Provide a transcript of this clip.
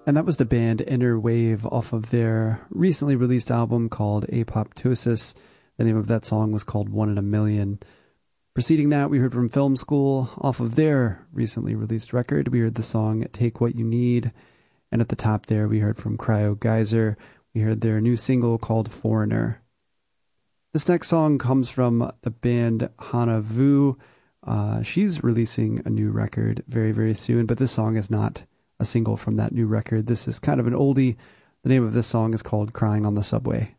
And that was the band Inner Wave off of their recently released album called Apoptosis. The name of that song was called One in a Million. Preceding that, we heard from Film School off of their recently released record. We heard the song Take What You Need. And at the top there, we heard from Cryo Geyser. We heard their new single called Foreigner. This next song comes from the band Hana Vu. She's releasing a new record very, very soon, but this song is not a single from that new record. This is kind of an oldie. The name of this song is called Crying on the Subway.